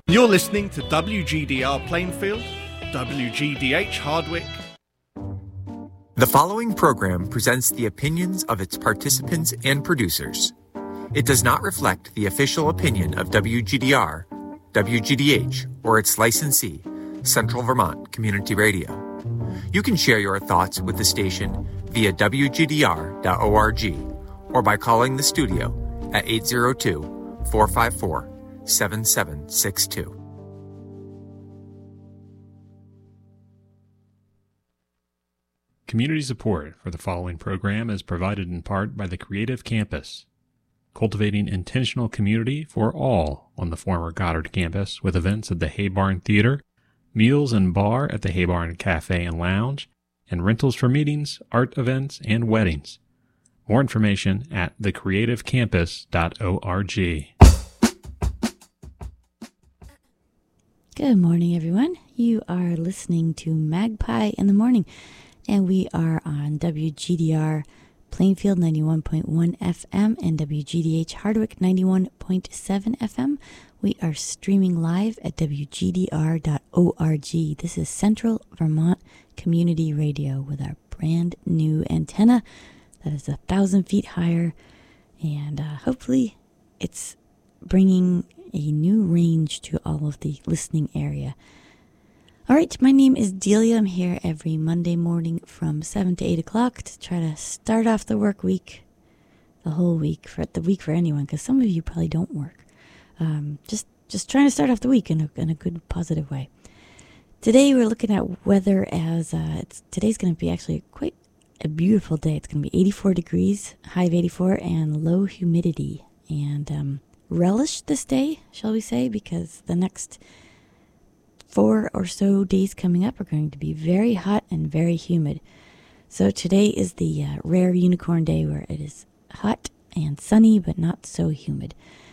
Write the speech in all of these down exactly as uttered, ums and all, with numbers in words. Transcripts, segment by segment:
You're listening to W G D R Plainfield, W G D H Hardwick. The following program presents the opinions of its participants and producers. It does not reflect the official opinion of W G D R, W G D H, or its licensee, Central Vermont Community Radio. You can share your thoughts with the station via W G D R dot org or by calling the studio at eight oh two, four five four, seven seven six two. Community support for the following program is provided in part by the Creative Campus, cultivating intentional community for all on the former Goddard campus with events at the Hay Barn Theater, meals and bar at the Hay Barn Cafe and Lounge, and rentals for meetings, art events, and weddings. More information at the creative campus dot org. Good morning, everyone. You are listening to Magpie in the Morning, and we are on W G D R Plainfield ninety-one point one F M and W G D H Hardwick ninety-one point seven F M. We are streaming live at W G D R dot org. This is Central Vermont Community Radio with our brand new antenna that is a thousand feet higher, and uh, hopefully it's bringing a new range to all of the listening area. All right, my name is Delia. I'm here every Monday morning from seven to eight o'clock to try to start off the work week, the whole week, for the week for anyone, because some of you probably don't work. Um, just just trying to start off the week in a, in a good, positive way. Today we're looking at weather as, uh, it's, today's going to be actually quite a beautiful day. It's going to be eighty-four degrees, high of eighty-four, and low humidity. And um, relish this day, shall we say, because the next four or so days coming up are going to be very hot and very humid. So today is the uh, rare unicorn day where it is hot and sunny but not so humid.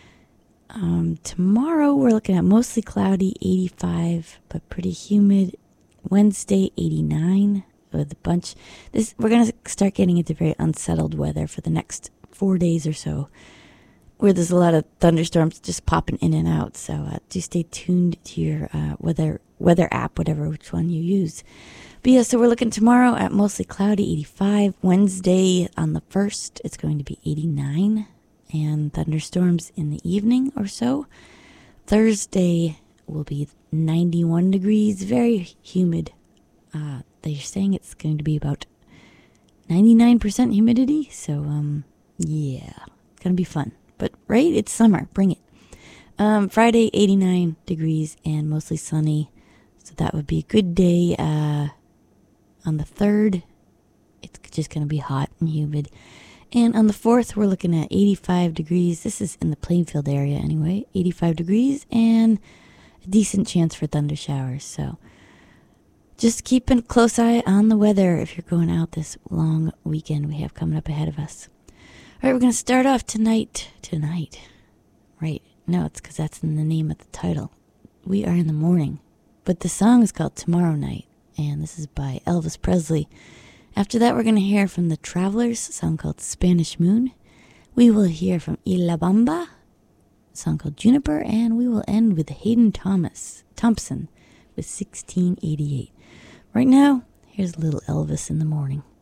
Um, tomorrow we're looking at mostly cloudy, eighty-five, but pretty humid. Wednesday, eighty-nine with a bunch. This we're going to start getting into very unsettled weather for the next four days or so, where there's a lot of thunderstorms just popping in and out. So uh, do stay tuned to your uh, weather weather app, whatever which one you use. But yeah, so we're looking tomorrow at mostly cloudy, eighty-five. Wednesday on the first, it's going to be eighty-nine, and thunderstorms in the evening or so. Thursday will be ninety-one degrees, very humid. Uh, they're saying it's going to be about ninety-nine percent humidity. So um, yeah, it's gonna be fun. But, right, it's summer. Bring it. Um, Friday, eighty-nine degrees and mostly sunny. So that would be a good day. Uh, on the third, it's just going to be hot and humid. And on the fourth, we're looking at eighty-five degrees. This is in the Plainfield area anyway. eighty-five degrees and a decent chance for thunder showers. So just keep a close eye on the weather if you're going out this long weekend we have coming up ahead of us. All right, we're going to start off tonight. Tonight. Right. No, it's because that's in the name of the title. We are in the morning. But the song is called Tomorrow Night, and this is by Elvis Presley. After that, we're going to hear from the Travelers, a song called Spanish Moon. We will hear from Y La Bamba, a song called Juniper, and we will end with Hayden Thomas Thompson with sixteen eighty-eight. Right now, here's a little Elvis in the morning.